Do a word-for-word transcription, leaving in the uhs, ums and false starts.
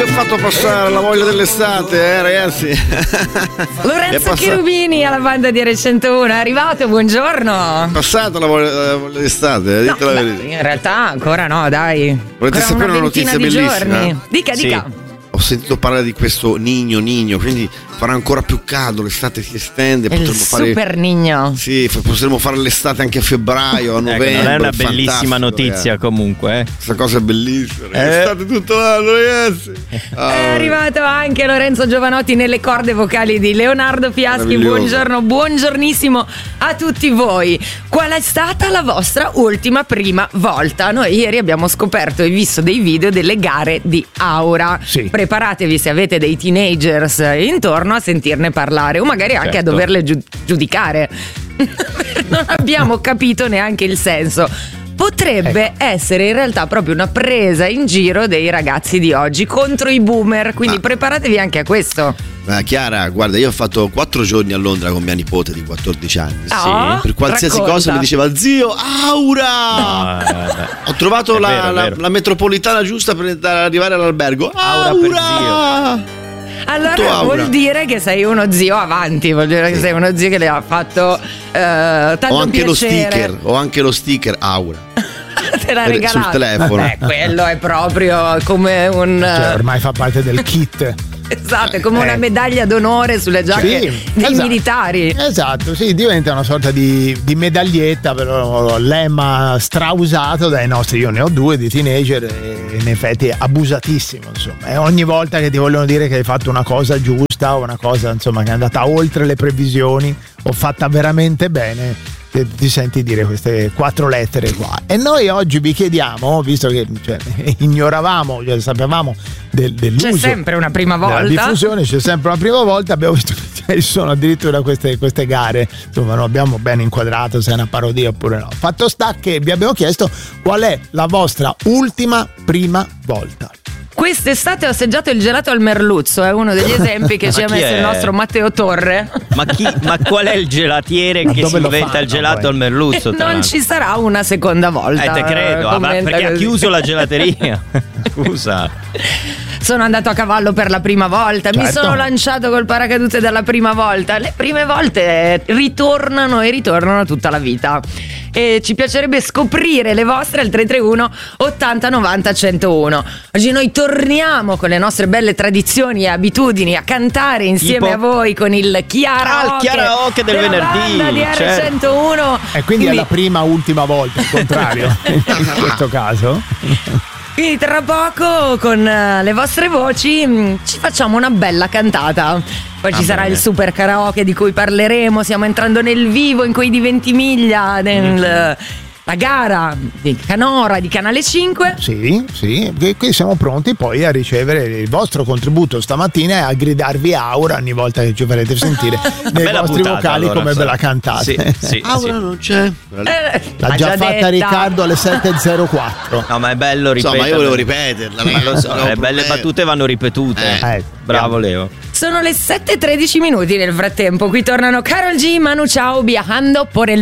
ho fatto passare la voglia dell'estate, eh ragazzi. Lorenzo passato... Cherubini alla banda di R centouno è arrivato, buongiorno. È passata la voglia, la voglia d'estate, eh? No, Dite la beh, verità. in realtà ancora no, dai. Volete Ancora sapere una ventina notizia di bellissima? giorni. Dica, Sì. dica. Ho sentito parlare di questo Nigno Nigno, quindi farà ancora più caldo, l'estate si estende, Il potremo fare super Nigno. Sì, f- potremo fare l'estate anche a febbraio, a Ecco, novembre. non è una fantastico, bellissima notizia ragazzi. comunque, eh. Questa cosa è bellissima, Eh. l'estate tutto l'anno, ragazzi. Ah, È arrivato anche Lorenzo Giovanotti nelle corde vocali di Leonardo Fiaschi. Meraviglioso. Buongiorno, buongiornissimo a tutti voi. Qual è stata la vostra ultima prima volta? Noi ieri abbiamo scoperto e visto dei video delle gare di Aura. Sì. Preparatevi se avete dei teenagers intorno a sentirne parlare o magari anche Certo. a doverle giu- giudicare. Non abbiamo capito neanche il senso. Potrebbe essere in realtà proprio una presa in giro dei ragazzi di oggi contro i boomer, quindi Ah. preparatevi anche a questo. eh, Chiara, guarda, io ho fatto quattro giorni a Londra con mia nipote di quattordici anni. Ah, Per qualsiasi racconta. cosa mi diceva zio Aura. Ah, vabbè. Ho trovato È la, vero, è la- vero. la metropolitana giusta per andare- arrivare all'albergo. Aura per Allora Tutto Aura. vuol dire che sei uno zio avanti, vuol dire che sei uno zio che le ha fatto eh, tanto Ho anche lo piacere. sticker, ho anche lo sticker Aura. Te l'ha sul regalato. telefono. Eh, quello è proprio come un Cioè, ormai fa parte del kit. esatto, è come Eh. una medaglia d'onore sulle giacche Sì, dei esatto. militari. Esatto, sì, diventa una sorta di, di medaglietta, però lemma strausato dai nostri, io ne ho due di teenager e in effetti è abusatissimo, insomma. E ogni volta che ti vogliono dire che hai fatto una cosa giusta o una cosa, insomma, che è andata oltre le previsioni o fatta veramente bene, ti, ti senti dire queste quattro lettere qua. E noi oggi vi chiediamo, visto che cioè, ignoravamo, cioè, sapevamo del, dell'uso, C'è sempre una prima della volta. diffusione, c'è sempre una prima volta, abbiamo visto che ci sono addirittura queste, queste gare, insomma non abbiamo ben inquadrato se è una parodia oppure no. Fatto sta che vi abbiamo chiesto qual è la vostra ultima prima volta. Quest'estate ho assaggiato il gelato al merluzzo, è uno degli esempi che Ma ci ha chi messo è? il nostro Matteo Torre. Ma, chi, ma qual è il gelatiere Ma che dove si lo inventa fanno, il gelato poi? al merluzzo? tra Non l'altro? ci sarà una seconda volta. Eh, te credo, ah, ma commenta perché ha così. chiuso la gelateria. Scusa. Sono andato a cavallo per la prima volta, mi Certo. sono lanciato col paracadute dalla prima volta. Le prime volte ritornano e ritornano tutta la vita. E ci piacerebbe scoprire le vostre al tre tre uno ottanta novanta centouno. Oggi noi torniamo con le nostre belle tradizioni e abitudini a cantare insieme Tipo? a voi con il Chiaraoke, Ah, il Chiaraoke del della venerdì, banda di R centouno. E quindi è la prima ultima volta, il contrario, in questo caso. Quindi tra poco con eh, le vostre voci mh, ci facciamo una bella cantata. Poi ci Ah, sarà bene. il super karaoke di cui parleremo. Stiamo entrando nel vivo in quei di Ventimiglia, nel, la gara di Canora di Canale cinque. Sì, sì, qui qui siamo pronti poi a ricevere il vostro contributo stamattina e a gridarvi Aura ogni volta che ci farete sentire nei Bella vostri buttata, vocali allora, come sì. ve la cantate. Sì, sì, Aura sì. non c'è. Eh, L'ha l'ha già fatta detta. Riccardo alle sette e zero quattro. No, ma è bello ripetere. Insomma, io volevo ripeterla. Ma lo so, non ho le belle problemi. battute vanno ripetute. Eh, Bravo Leo. Sono le sette e tredici minuti nel frattempo. Qui tornano Karol G, Manu Chao, Viajando por el